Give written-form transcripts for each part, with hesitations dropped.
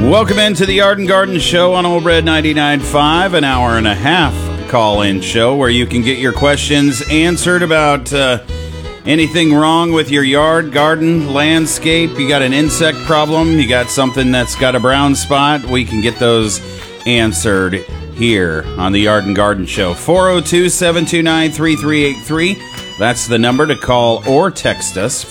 Welcome into the Yard and Garden Show on Old Red 99.5, an hour and a half call-in show where you can get your questions answered about anything wrong with your yard, garden, landscape. You got an insect problem, you got something that's got a brown spot, we can get those answered here on the Yard and Garden Show. 402-729-3383. That's the number to call or text us,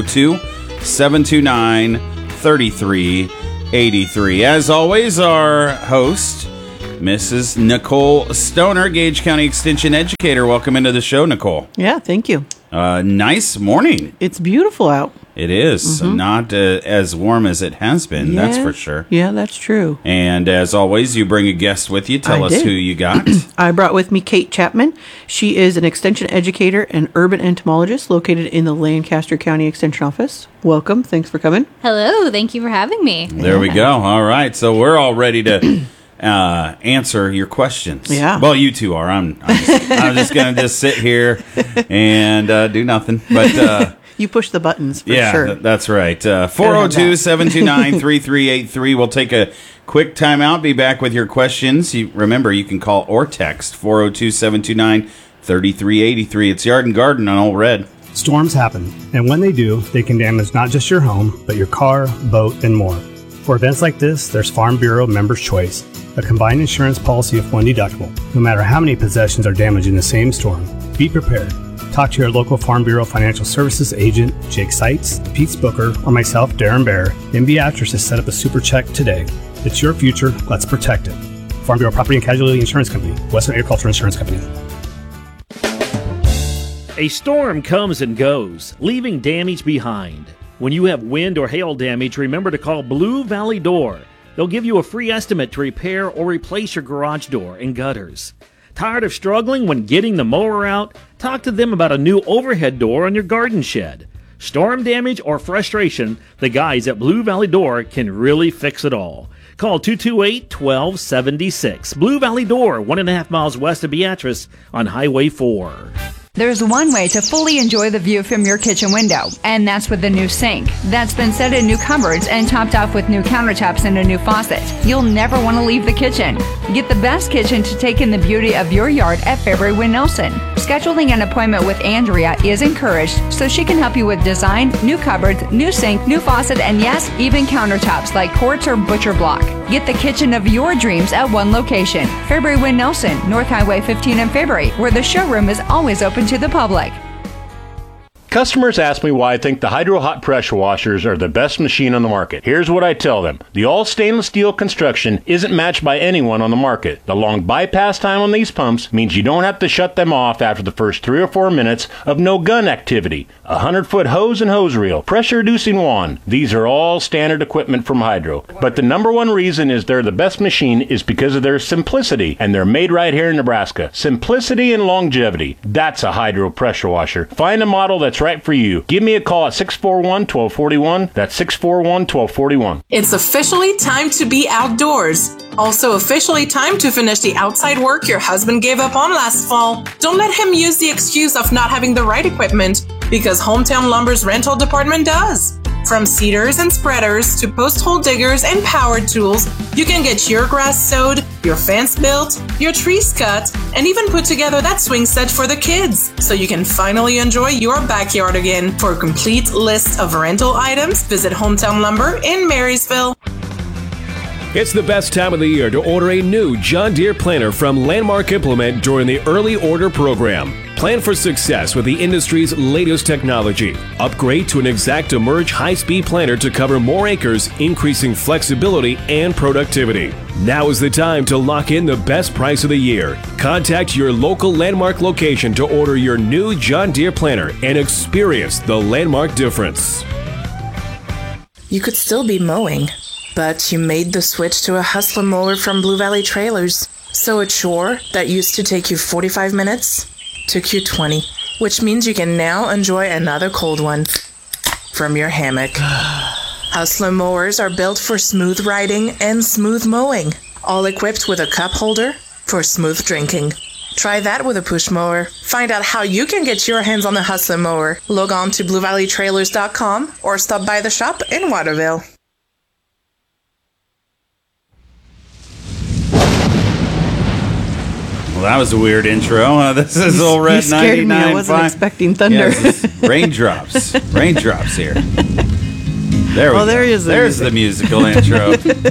402-729-3383. As always, our host, Mrs. Nicole Stoner, Gage County Extension Educator. Welcome into the show, Nicole. Yeah, thank you. Nice morning. It's beautiful out. It is. Not as warm as it has been, that's for sure. Yeah, that's true. And as always, you bring a guest with you. Tell us who you got. I brought with me Kate Chapman. She is an extension educator and urban entomologist located in the Lancaster County Extension Office. Welcome. Thanks for coming. Hello. Thank you for having me. There we go. All right. So we're all ready to answer your questions. Yeah. Well, you two are. I'm just going to just sit here and do nothing. But you push the buttons for sure. That's right. 402-729-3383. We'll take a quick timeout. Be back with your questions. Remember, you can call or text 402-729-3383. It's Yard and Garden on Old Red. Storms happen, and when they do, they can damage not just your home, but your car, boat, and more. For events like this, there's Farm Bureau Members' Choice, a combined insurance policy of one deductible, no matter how many possessions are damaged in the same storm. Be prepared. Talk to your local Farm Bureau Financial Services agent, Jake Seitz, Pete Booker, or myself, Darren Bear, in Beatrice to set up a super check today. It's your future. Let's protect it. Farm Bureau Property and Casualty Insurance Company, Western Agricultural Insurance Company. A storm comes and goes, leaving damage behind. When you have wind or hail damage, remember to call Blue Valley Door. They'll give you a free estimate to repair or replace your garage door and gutters. Tired of struggling when getting the mower out? Talk to them about a new overhead door on your garden shed. Storm damage or frustration, the guys at Blue Valley Door can really fix it all. Call 228-1276. Blue Valley Door, 1.5 miles west of Beatrice on Highway 4. There's one way to fully enjoy the view from your kitchen window, and that's with a new sink. That's been set in new cupboards and topped off with new countertops and a new faucet. You'll never want to leave the kitchen. Get the best kitchen to take in the beauty of your yard at Fairbury Wynn Nelson. Scheduling an appointment with Andrea is encouraged so she can help you with design, new cupboards, new sink, new faucet, and yes, even countertops like quartz or butcher block. Get the kitchen of your dreams at one location. Fairbury Wynn Nelson, North Highway 15 in Fairbury, where the showroom is always open to the public. Customers ask me why I think the Hydro Hot Pressure Washers are the best machine on the market. Here's what I tell them. The all stainless steel construction isn't matched by anyone on the market. The long bypass time on these pumps means you don't have to shut them off after the first 3 or 4 minutes of no gun activity. A 100-foot hose and hose reel, pressure reducing wand. These are all standard equipment from Hydro. But the number one reason is they're the best machine is because of their simplicity, and they're made right here in Nebraska. Simplicity and longevity. That's a Hydro pressure washer. Find a model that's right for you. Give me a call at 641-1241. That's 641-1241. It's officially time to be outdoors. Also officially time to finish the outside work your husband gave up on last fall. Don't let him use the excuse of not having the right equipment, because Hometown Lumber's rental department does. From seeders and spreaders to post hole diggers and power tools, you can get your grass sowed, your fence built, your trees cut, and even put together that swing set for the kids, so you can finally enjoy your backyard again. For a complete list of rental items, visit Hometown Lumber in Marysville. It's the best time of the year to order a new John Deere planter from Landmark Implement during the early order program. Plan for success with the industry's latest technology. Upgrade to an ExactEmerge high-speed planter to cover more acres, increasing flexibility and productivity. Now is the time to lock in the best price of the year. Contact your local Landmark location to order your new John Deere planter and experience the Landmark difference. You could still be mowing, but you made the switch to a Hustler mower from Blue Valley Trailers. So a chore that used to take you 45 minutes took you 20, which means you can now enjoy another cold one from your hammock. Hustler mowers are built for smooth riding and smooth mowing, all equipped with a cup holder for smooth drinking. Try that with a push mower. Find out how you can get your hands on the Hustler mower. Log on to BlueValleyTrailers.com or stop by the shop in Waterville. that was a weird intro. This is Old Red 99.5. You scared me. I wasn't expecting thunder. Yes, raindrops. Raindrops here. There we go. There's the musical intro.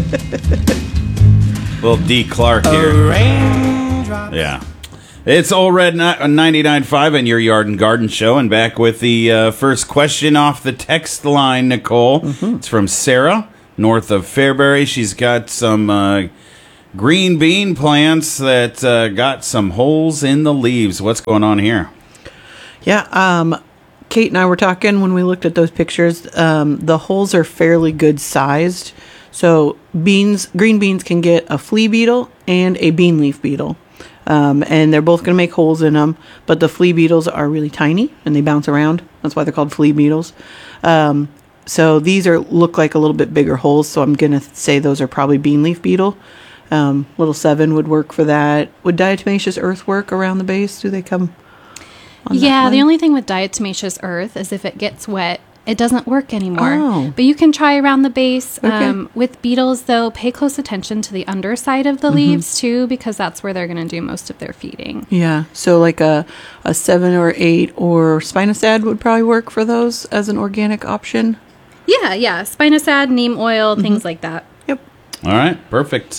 Little D. Clark here. Yeah. It's Old Red 99.5 and your Yard and Garden Show. And back with the first question off the text line, Nicole. Mm-hmm. It's from Sarah, north of Fairbury. She's got some green bean plants that got some holes in the leaves. What's going on here? Yeah, Kate and I were talking when we looked at those pictures. The holes are fairly good sized. So green beans can get a flea beetle and a bean leaf beetle. And they're both going to make holes in them, but the flea beetles are really tiny and they bounce around. That's why they're called flea beetles. So these look like a little bit bigger holes. So I'm going to say those are probably bean leaf beetle. Little 7 would work for that. Would diatomaceous earth work around the base? Do they come on Yeah, the only thing with diatomaceous earth is if it gets wet, it doesn't work anymore. Oh. But you can try around the base. Okay. With beetles, though, pay close attention to the underside of the leaves, too, because that's where they're going to do most of their feeding. Yeah, so like a 7 or 8 or spinosad would probably work for those as an organic option. Yeah. Spinosad, neem oil, things like that. Yep. All right, perfect.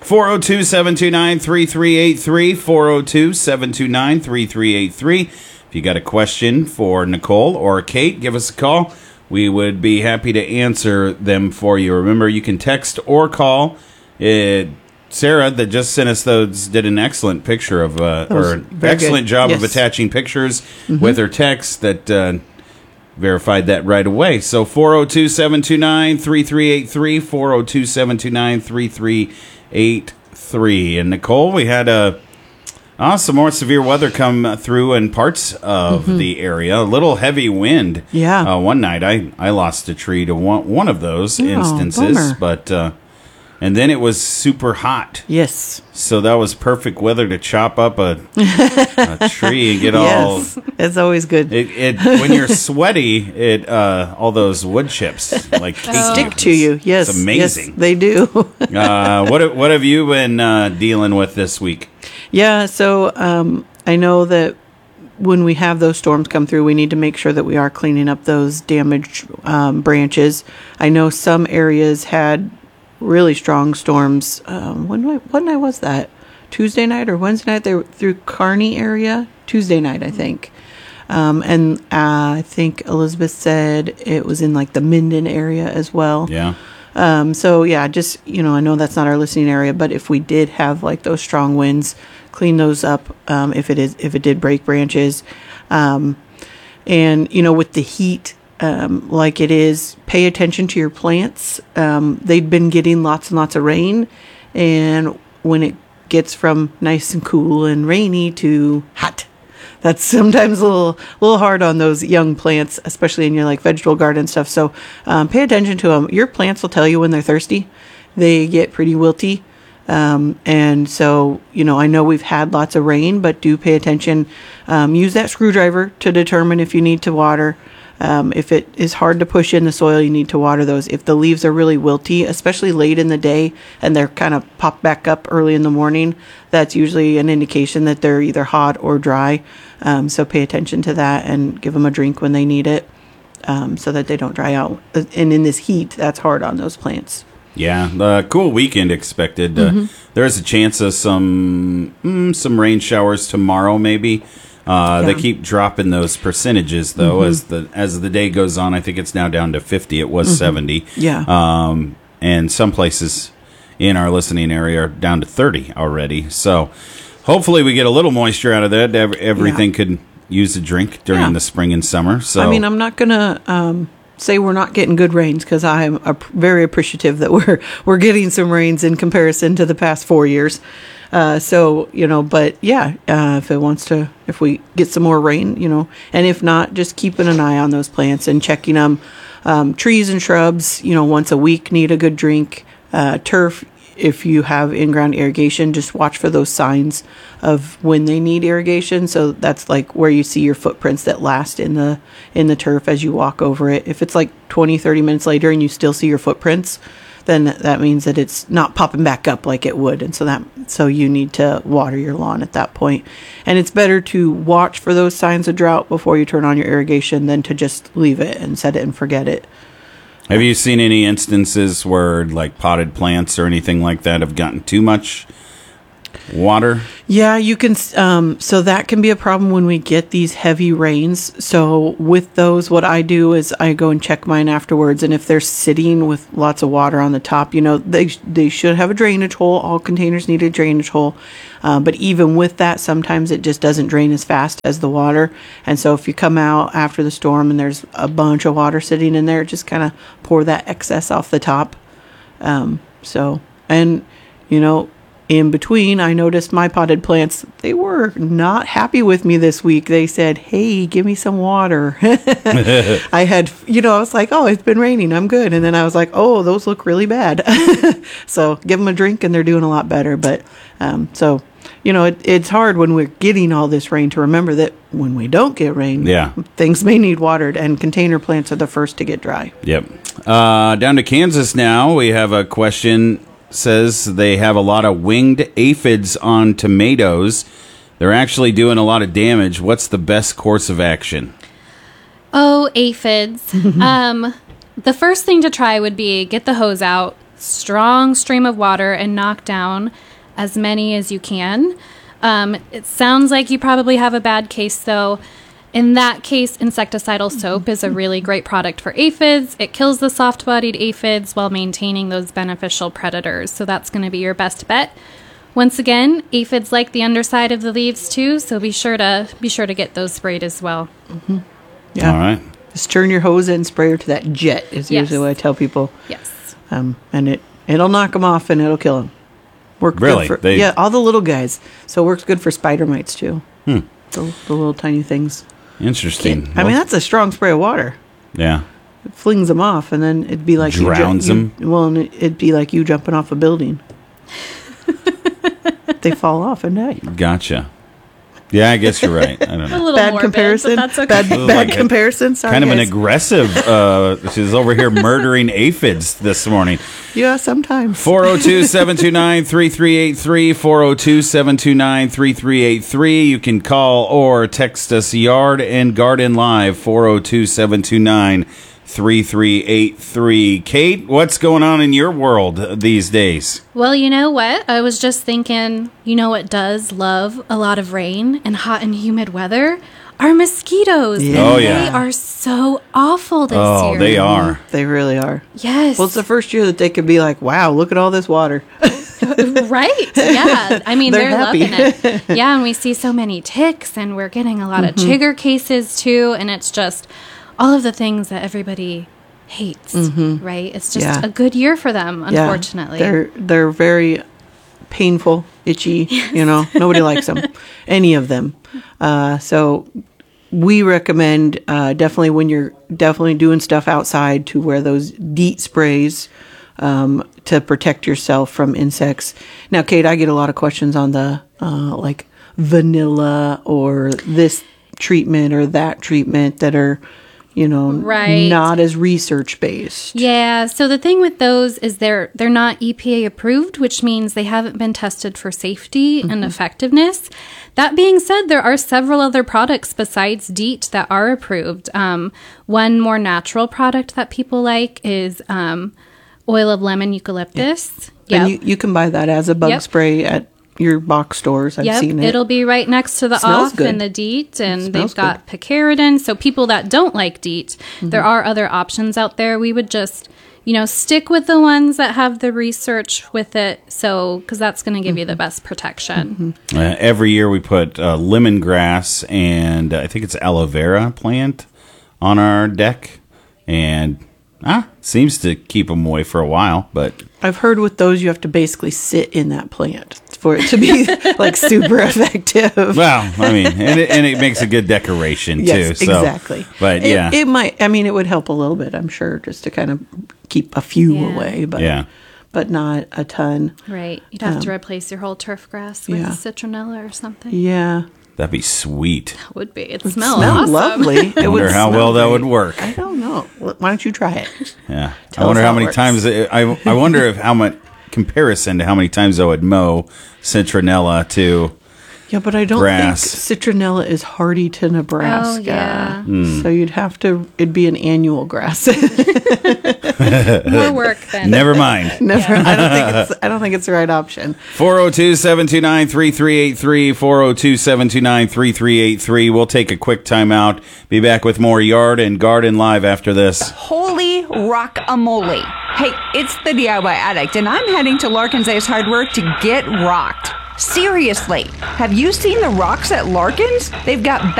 402-729-3383, 402-729-3383. If you got a question for Nicole or Kate, give us a call. We would be happy to answer them for you. Remember, you can text or call. Sarah, that just sent us those, did an excellent picture of, or an excellent job of attaching pictures with her text that verified that right away. So 402-729-3383, 402-729-3383. And Nicole, we had some more severe weather come through in parts of the area. A little heavy wind. Yeah. One night I lost a tree to one of those instances, bummer. but and then it was super hot. Yes. So that was perfect weather to chop up a tree and get yes. It's always good. It when you're sweaty, all those wood chips like stick to you. Yes. It's amazing. Yes, they do. What have you been dealing with this week? Yeah, so I know that when we have those storms come through, we need to make sure that we are cleaning up those damaged branches. I know some areas had really strong storms. What night was that? Tuesday night or Wednesday night? They were through Kearney area. Tuesday night, I think. And I think Elizabeth said it was in like the Minden area as well. Yeah. So yeah, just, I know that's not our listening area, but if we did have like those strong winds, clean those up. If it did break branches, and with the heat, like it is, pay attention to your plants. They've been getting lots and lots of rain, and when it gets from nice and cool and rainy to hot, that's sometimes a little hard on those young plants, especially in your like vegetable garden stuff. So pay attention to them. Your plants will tell you when they're thirsty. They get pretty wilty. And so, I know we've had lots of rain, but do pay attention. Use that screwdriver to determine if you need to water. If it is hard to push in the soil, you need to water those. If the leaves are really wilty, especially late in the day, and they're kind of pop back up early in the morning, that's usually an indication that they're either hot or dry. So pay attention to that and give them a drink when they need it, so that they don't dry out. And in this heat, that's hard on those plants. Yeah, cool weekend expected. There's a chance of some rain showers tomorrow, maybe. They keep dropping those percentages though as the day goes on. I think it's now down to 50. It was 70. Yeah. And some places in our listening area are down to 30 already. So hopefully we get a little moisture out of that. Everything could use a drink during the spring and summer. So I'm not gonna say we're not getting good rains, because I'm very appreciative that we're getting some rains in comparison to the past 4 years. But yeah, if we get some more rain, and if not, just keeping an eye on those plants and checking them. Trees and shrubs, once a week need a good drink. Turf, if you have in-ground irrigation, just watch for those signs of when they need irrigation. So that's like where you see your footprints that last in the turf as you walk over it. If it's like 20, 30 minutes later and you still see your footprints, then that means that it's not popping back up like it would. And so you need to water your lawn at that point. And it's better to watch for those signs of drought before you turn on your irrigation than to just leave it and set it and forget it. Have you seen any instances where like potted plants or anything like that have gotten too much water? Yeah, you can. So that can be a problem when we get these heavy rains. So with those, what I do is I go and check mine afterwards. And if they're sitting with lots of water on the top, they should have a drainage hole. All containers need a drainage hole. But even with that, sometimes it just doesn't drain as fast as the water. And so if you come out after the storm and there's a bunch of water sitting in there, just kind of pour that excess off the top. In between, I noticed my potted plants, they were not happy with me this week. They said, hey, give me some water. I was like, oh, it's been raining. I'm good. And then I was like, oh, those look really bad. So give them a drink and they're doing a lot better. But it's hard when we're getting all this rain to remember that when we don't get rain, things may need watered, and container plants are the first to get dry. Yep. Down to Kansas now. We have a question. Says they have a lot of winged aphids on tomatoes. They're actually doing a lot of damage. What's the best course of action? Oh, aphids. The first thing to try would be get the hose out, strong stream of water, and knock down as many as you can. It sounds like you probably have a bad case, though. In that case, insecticidal soap is a really great product for aphids. It kills the soft-bodied aphids while maintaining those beneficial predators. So that's going to be your best bet. Once again, aphids like the underside of the leaves too, so be sure to get those sprayed as well. Mm-hmm. Yeah. All right. Just turn your hose in, spray her to that jet is usually what I tell people. Yes. And it'll knock them off and it'll kill them. Really? Good for, all the little guys. So it works good for spider mites too. The little tiny things. Interesting. I mean, that's a strong spray of water. Yeah. It flings them off, and then it'd be like drowns them. It'd be like you jumping off a building. They fall off and die. Gotcha. Yeah, I guess you're right. I don't know. A little bad morbid, comparison. but that's okay. Bad comparison. Sorry, kind of guys. an aggressive. She's over here murdering aphids this morning. Yeah, sometimes. 402-729-3383. 402-729-3383. You can call or text us Yard and Garden Live. 402-729-3383. Kate, what's going on in your world these days? Well, you know what? I was just thinking, you know what does love a lot of rain and hot and humid weather? Are mosquitoes. Yeah. Oh, yeah. They are so awful this year. Oh, they are. They really are. Yes. Well, it's the first year that they could be like, wow, look at all this water. Right. Yeah. I mean, they're happy. loving it. Yeah, and we see so many ticks, and we're getting a lot of chigger cases, too, and it's just all of the things that everybody hates, right? It's just a good year for them, unfortunately. They're very painful, itchy, nobody likes them, any of them. So we recommend definitely when you're definitely doing stuff outside to wear those DEET sprays to protect yourself from insects. Now, Kate, I get a lot of questions on the like vanilla or this treatment or that treatment that are not as research based. Yeah. So the thing with those is they're not EPA approved, which means they haven't been tested for safety and effectiveness. That being said, there are several other products besides DEET that are approved. One more natural product that people like is oil of lemon eucalyptus. Yeah. And you can buy that as a bug spray at your box stores. I've seen it. It'll be right next to the Smells off good. and the DEET, and they've got picaridin. So people that don't like DEET, there are other options out there. We would just, stick with the ones that have the research with it, because that's going to give you the best protection. Every year we put lemongrass and I think it's aloe vera plant on our deck, and seems to keep them away for a while. But I've heard with those you have to basically sit in that plant for it to be like super effective. Well, I mean, and it makes a good decoration too. So, exactly. But it might. I mean, it would help a little bit, I'm sure, just to kind of keep a few away. But but not a ton. Right. You'd have to replace your whole turf grass with citronella or something. Yeah. That'd be sweet. Would be. It smells Smell awesome. lovely. I wonder how well that would work. I don't know. Why don't you try it? Yeah. Tell I wonder us how how it many works. times I wonder if how much comparison to how many times I would mow citronella to Yeah, but I don't grass. think citronella is hardy to Nebraska. Oh, yeah. So you'd have to, it'd be an annual grass. More work than. Never mind. Never. I don't think it's the right option. 402-729-3383, 402-729-3383. We'll take a quick timeout. Be back with more Yard and Garden Live after this. Holy rockamole. Hey, it's the DIY Addict, and I'm heading to Larkin's Ace Hardware to get rocked. Seriously, have you seen the rocks at Larkin's? They've got